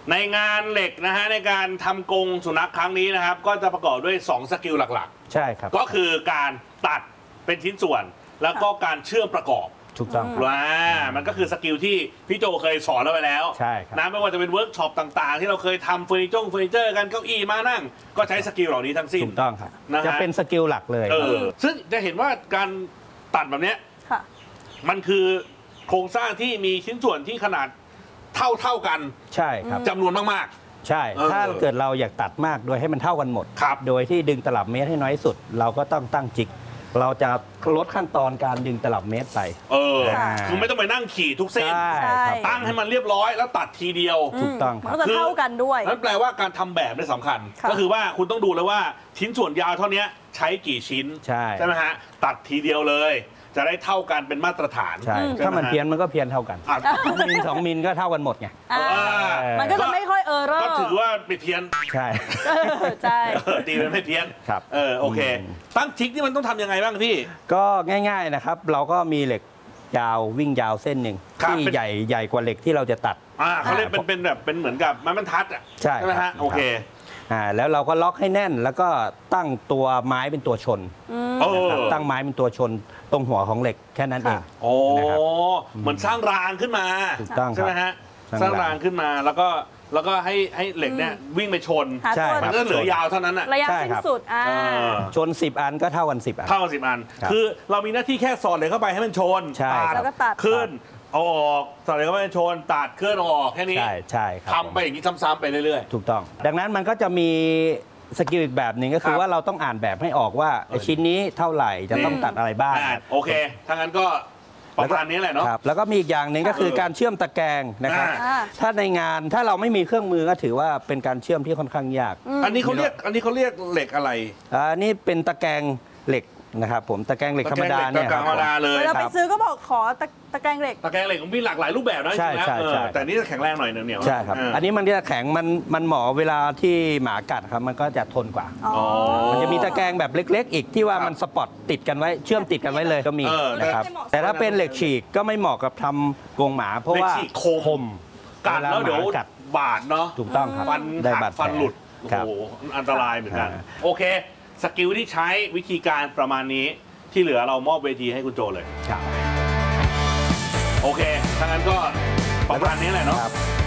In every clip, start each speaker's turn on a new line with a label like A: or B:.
A: ในงานเหล็กนะฮะในการทำกรงสุนัขครั้งนี้นะครับก็จะประกอบด้วย2สกิลหลัก
B: ๆใช่ครับ
A: ก็คือการตัดเป็นชิ้นส่วนแล้วก็การเชื่อมประกอบ
B: ถูกต้อง
A: มันก็คือสกิลที่พี่โจเคยสอนเราไปแล้ว
B: ใช่ครับ
A: นะไม่ว่าจะเป็นเวิร์กช็อปต่างๆที่เราเคยทำเฟอร์นิเจอร์กันเก้าอี้มานั่งก็ใช้สกิลเหล่านี้ทั้งสิ้น
B: ถูกต้องครับจะเป็นสกิลหลักเลย
A: ซึ่งจะเห็นว่าการตัดแบบนี้มันคือโครงสร้างที่มีชิ้นส่วนที่ขนาดเท่ากัน
B: ใช่ครับ
A: จำนวนมาก
B: ๆใช่ถ้าเกิดเราอยากตัดมากโดยให้มันเท่ากันหมดโดยที่ดึงตลับเมตรให้น้อยสุดเราก็ต้องตั้งจิกเราจะลดขั้นตอนการดึงตลับเมตรไป
A: คือไม่ต้องไปนั่งขี่ทุกเส้นตั้งให้มันเรียบร้อยแล้วตัดทีเดียว
B: ถูกต้องครับ
C: มันจะเท่ากันด้วย
A: นั่นแปลว่าการทำแบบนี่สำคัญก็คือว่าคุณต้องดูเลยว่าชิ้นส่วนยาวเท่านี้ใช้กี่ชิ้นใช่ไหมฮะตัดทีเดียวเลยจะได้เท่ากันเป็นมาตรฐาน
B: ใช่ถ้ามันเพี้ยนมันก็เพี้ยนเท่ากันมิล2 มิลก็เท่ากันหมดไง
C: มันก็จะไม่ค่อย
A: ก็ถือว่าไปเพี้ยน
B: ใช่
C: ใช่
A: ตีมันไม่เพี้ยน
B: ครับ
A: โอเคตั้งจิกนี่มันต้องทำยังไงบ้างพี่
B: ก็ง่ายๆนะครับเราก็มีเหล็กยาววิ่งยาวเส้นหนึ่งที่ใหญ่กว่าเหล็กที่เราจะตัด
A: เขาเรียกเป็นแบบเป็นเหมือนกับไม้บรรทัดอ่ะ
B: ใช่
A: ไหมฮะโอเค
B: แล้วเราก็ล็อกให้แน่นแล้วก็ตั้งตัวไม้เป็นตัวชนตั้งไม้เป็นตัวชนตรงหัวของเหล็กแค่นั้นเอง
A: โอ้เหมือนสร้างรางขึ้นมา
B: ถูกต้อง
A: ใช่ไหมฮะสร้างรางขึ้นมาแล้วก็ให้เหล็กเนี่ยวิ่งไปชนมันก็เหลือยาวเท่านั้นอ่ะ
C: ระยะสิ้นสุด
B: ชน10 อันก็เท่ากัน10 อัน
A: เท่ากัน10 อันคือเรามีหน้าที่แค่สอดเหล็กเข้าไปให้มันชน
C: แล้วก็ตัด
A: ขึ้นเอาออกสอดเหล็กเข้าไปชนตัดขึ้นออกแค่นี้
B: ใช่ครับ
A: ทำไปอย่างนี้ซ้ำๆไปเรื่อย
B: ๆถูกต้องดังนั้นมันก็จะมีสกิลอีกแบบหนึ่งก็คือว่าเราต้องอ่านแบบให้ออกว่าชิ้นนี้เท่าไหร่จะต้องตัดอะไรบ้าง
A: โอเคถ้างั้นก็ประมาณนี้แหละเนาะ
B: แล้วก็มีอีกอย่างหนึ่งก็คือการเชื่อมตะแกรงนะครับถ้าในงานถ้าเราไม่มีเครื่องมือก็ถือว่าเป็นการเชื่อมที่ค่อนข้างยาก
A: อันนี้เขาเรียกเหล็กอะไร
B: นี่เป็นตะแกรงเหล็กนะครับผมตะแกรงเหล็กธรรมดาเนี่ย
A: ธรรมดาเลย
C: เราไปซื้อก็บอกขอตะแกรงเหล็ก
A: ของพี่หลากหลายรูปแบบนะ
B: ใช่
A: แต่นี่จะแข็งแรงหน่อยเหนียว
B: ใช่ครับอันนี้มันจะแข็งมันเหมาะเวลาที่หมากัดครับมันก็จะทนกว่ามันจะมีตะแกรงแบบเล็กๆอีกที่ว่ามันสปอตติดกันไว้เชื่อมติดกันไว้เลยก็มีนะครับแต่ถ้าเป็นเหล็กฉีกก็ไม่เหมาะกับทำกรงหมาเพราะว่าคม
A: กัดแล้วเดี๋ยวบาดเนาะ
B: ถูกต้องครับ
A: ได้บาดฟันหลุดโอ้โหอันตรายเหมือนกันโอเคสกิลที่ใช้วิธีการประมาณนี้ที่เหลือเรามอบเวทีให้คุณโจเลย
B: ครับ
A: โอเคถ้างั้นก็ประมาณนี้แหละเนาะ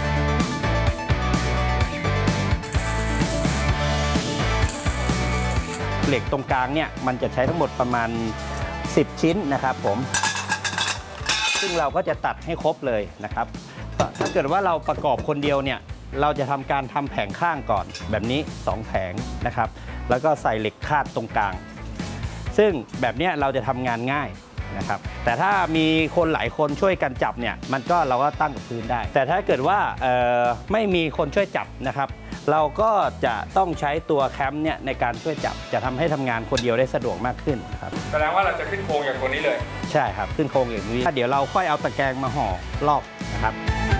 B: เหล็กตรงกลางเนี่ยมันจะใช้ทั้งหมดประมาณ10 ชิ้นนะครับผมซึ่งเราก็จะตัดให้ครบเลยนะครับถ้าเกิดว่าเราประกอบคนเดียวเนี่ยเราจะทำการทำแผงข้างก่อนแบบนี้2 แผงนะครับแล้วก็ใส่เหล็กคาดตรงกลางซึ่งแบบนี้เราจะทำงานง่ายนะครับแต่ถ้ามีคนหลายคนช่วยกันจับเนี่ยเราก็ตั้งกับพื้นได้แต่ถ้าเกิดว่าไม่มีคนช่วยจับนะครับเราก็จะต้องใช้ตัวแคมป์เนี่ยในการช่วยจับจะทำให้ทำงานคนเดียวได้สะดวกมากขึ้นครับ
D: แสดงว่าเราจะขึ้นโครงอย่างตัวนี้เลย
B: ใช่ครับขึ้นโครงอย่างนี้ถ้าเดี๋ยวเราค่อยเอาตะแกรงมาห่อรอบนะครับ